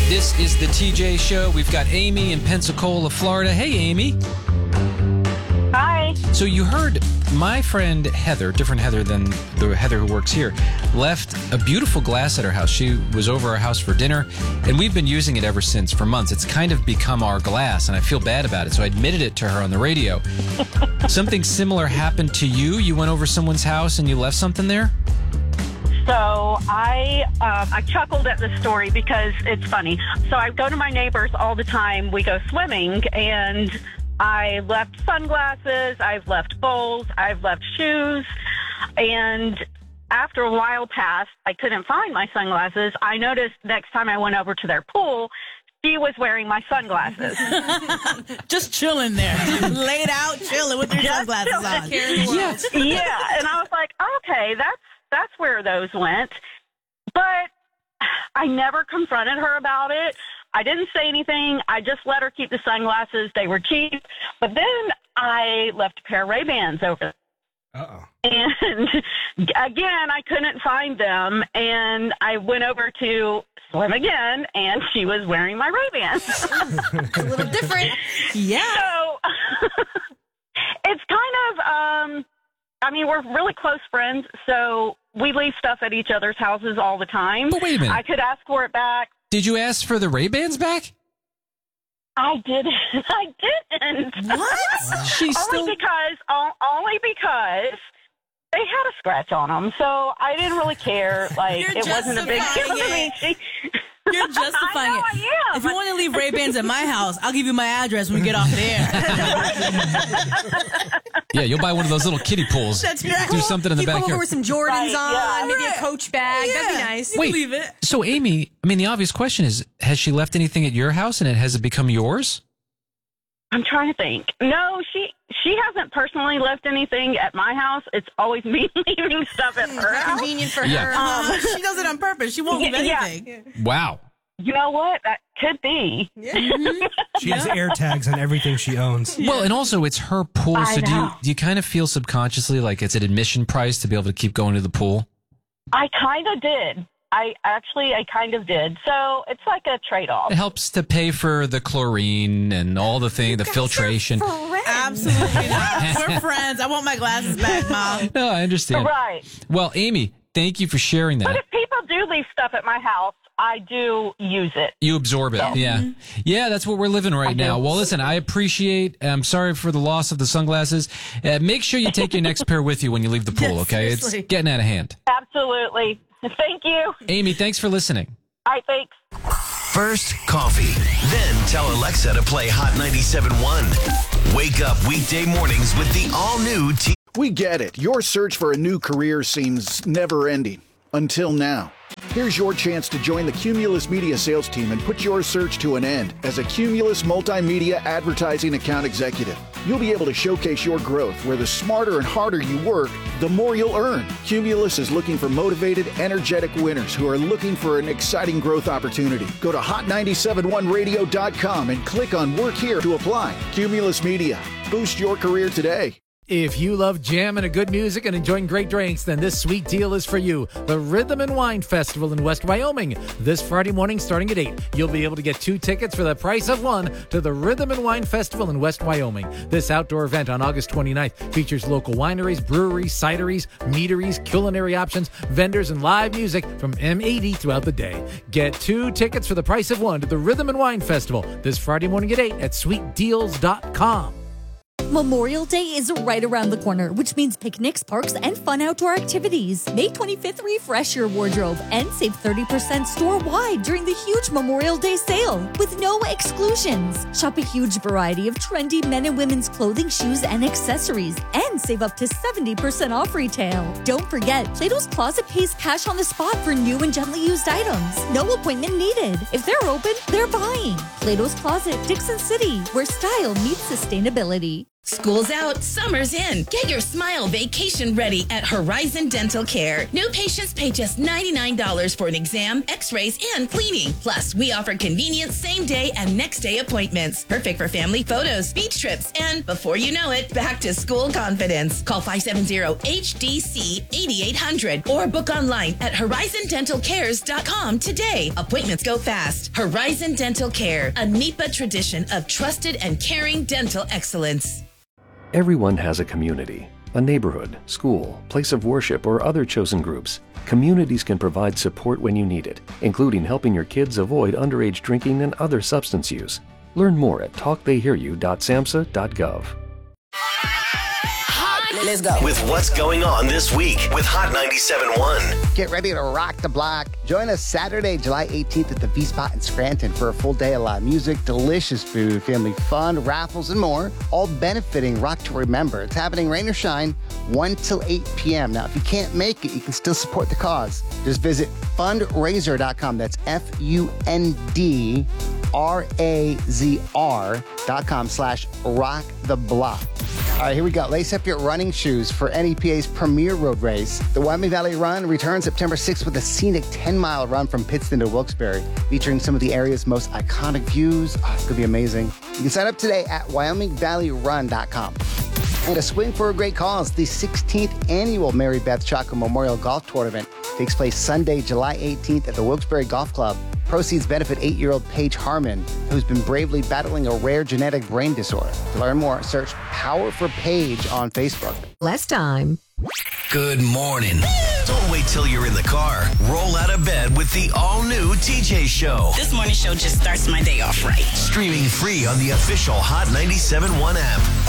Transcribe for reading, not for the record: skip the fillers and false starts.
This is the TJ Show. We've got Amy in Pensacola, Florida. Hey, Amy. Hi. So you heard my friend Heather, different Heather than the Heather who works here, left a beautiful glass at her house. She was over our house for dinner, and we've been using it ever since for months. It's kind of become our glass, and I feel bad about it, so I admitted it to her on the radio. Something similar happened to you? You went over someone's house and you left something there? So I chuckled at this story because it's funny. So I go to my neighbors all the time. We go swimming, and I left sunglasses, I've left bowls, I've left shoes, and after a while passed, I couldn't find my sunglasses. I noticed next time I went over to their pool, she was wearing my sunglasses. Just chilling there. Laid out, chilling with your sunglasses on. Yes. Yeah, and I was like, okay, that's where those went. But I never confronted her about it. I didn't say anything. I just let her keep the sunglasses. They were cheap. But then I left a pair of Ray-Bans over. Uh-oh. And again, I couldn't find them. And I went over to swim again, and she was wearing my Ray-Bans. A little different. Yeah. So it's kind of, I mean, we're really close friends, so we leave stuff at each other's houses all the time. But wait a minute. I could ask for it back. Did you ask for the Ray-Bans back? I didn't. I didn't. What? She's only because they had a scratch on them, so I didn't really care. Like, You're it wasn't a big deal to me. You're justifying I know, it. I am. If you want to leave Ray-Bans at my house, I'll give you my address when we get off the air. Yeah, you'll buy one of those little kiddie pools. That's right. Do something in the You come over backyard. with some Jordans Right, on, yeah. maybe a Coach bag. That'd be nice. You can leave it. So Amy, I mean, the obvious question is, has she left anything at your house, and has it become yours? I'm trying to think. No, she hasn't personally left anything at my house. It's always me leaving stuff at her house. Convenient for Yeah. her. She does it on purpose. She won't leave Yeah. anything. Wow. You know what? That could be. She has air tags on everything she owns. Well, and also it's her pool, I so know. do you kind of feel subconsciously like it's an admission price to be able to keep going to the pool? I kind of did. I kind of did. So it's like a trade-off. It helps to pay for the chlorine and all the filtration. Absolutely not. We're friends. I want my glasses back, Mom. No, I understand. Right. Well, Amy, thank you for sharing But that. if people do leave stuff at my house, I do use it. You absorb it. Yeah. Yeah, that's what we're living right now. Well, listen, I'm sorry for the loss of the sunglasses. Make sure you take your next pair with you when you leave the pool, okay? seriously. It's getting out of hand. Absolutely. Thank you. Amy, thanks for listening. All right, thanks. First coffee, then tell Alexa to play Hot 97.1. Wake up weekday mornings with the all-new We get it. Your search for a new career seems never-ending. Until now. Here's your chance to join the Cumulus Media sales team and put your search to an end as a Cumulus Multimedia Advertising Account Executive. You'll be able to showcase your growth where the smarter and harder you work, the more you'll earn. Cumulus is looking for motivated, energetic winners who are looking for an exciting growth opportunity. Go to hot971radio.com and click on Work Here to apply. Cumulus Media. Boost your career today. If you love jam and good music and enjoying great drinks, then this sweet deal is for you. The Rhythm and Wine Festival in West Wyoming. This Friday morning starting at 8. You'll be able to get 2 tickets for the price of 1 to the Rhythm and Wine Festival in West Wyoming. This outdoor event on August 29th features local wineries, breweries, cideries, meaderies, culinary options, vendors, and live music from M80 throughout the day. Get 2 tickets for the price of 1 to the Rhythm and Wine Festival this Friday morning at 8 at sweetdeals.com. Memorial Day is right around the corner, which means picnics, parks, and fun outdoor activities. May 25th, refresh your wardrobe and save 30% store-wide during the huge Memorial Day sale with no exclusions. Shop a huge variety of trendy men and women's clothing, shoes, and accessories, and save up to 70% off retail. Don't forget, Plato's Closet pays cash on the spot for new and gently used items. No appointment needed. If they're open, they're buying. Plato's Closet, Dixon City, where style meets sustainability. School's out, summer's in. Get your smile vacation ready at Horizon Dental Care. New patients pay just $99 for an exam, x-rays, and cleaning. Plus, we offer convenient same-day and next-day appointments. Perfect for family photos, beach trips, and before you know it, back to school confidence. Call 570-HDC-8800 or book online at horizondentalcares.com today. Appointments go fast. Horizon Dental Care, a NEPA tradition of trusted and caring dental excellence. Everyone has a community, a neighborhood, school, place of worship, or other chosen groups. Communities can provide support when you need it, including helping your kids avoid underage drinking and other substance use. Learn more at talktheyhearyou.samhsa.gov. Let's go. With what's going on this week with Hot 97.1. Get ready to rock the block. Join us Saturday, July 18th at the V-Spot in Scranton for a full day of live music, delicious food, family fun, raffles, and more, all benefiting Rock to Remember. It's happening rain or shine, 1 till 8 p.m. Now, if you can't make it, you can still support the cause. Just visit fundraiser.com. That's FUNDRAZR.com/rocktheblock. All right, here we go. Lace up your running shoes for NEPA's premier road race. The Wyoming Valley Run returns September 6th with a scenic 10-mile run from Pittston to Wilkes-Barre, featuring some of the area's most iconic views. Oh, it's going to be amazing. You can sign up today at WyomingValleyRun.com. And a swing for a great cause. The 16th annual Mary Beth Chaco Memorial Golf Tournament takes place Sunday, July 18th at the Wilkes-Barre Golf Club. Proceeds benefit 8-year-old Paige Harmon, who's been bravely battling a rare genetic brain disorder. To learn more, search Power for Paige on Facebook. Less time. Good morning. Don't wait till you're in the car. Roll out of bed with the all-new TJ Show. This morning show just starts my day off right. Streaming free on the official Hot 97.1 app.